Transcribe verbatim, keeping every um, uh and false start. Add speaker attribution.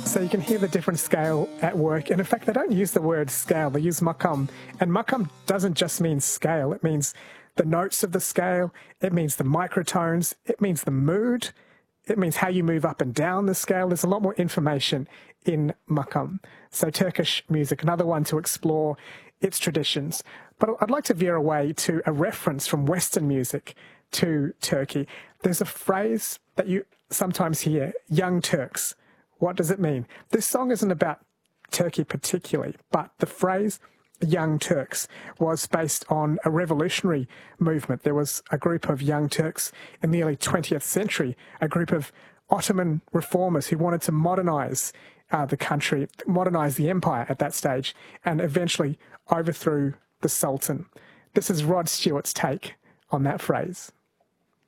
Speaker 1: So you can hear the different scale at work. And in fact, they don't use the word scale, they use makam. And makam doesn't just mean scale, it means the notes of the scale, it means the microtones, it means the mood, it means how you move up and down the scale. There's a lot more information in makam. So Turkish music, another one to explore its traditions. But I'd like to veer away to a reference from Western music to Turkey. There's a phrase that you sometimes hear, young Turks. What does it mean? This song isn't about Turkey particularly, but the phrase Young Turks was based on a revolutionary movement. There was a group of young Turks in the early twentieth century, a group of Ottoman reformers who wanted to modernize uh, the country, modernize the empire at that stage, and eventually overthrew the Sultan. This is Rod Stewart's take on that phrase.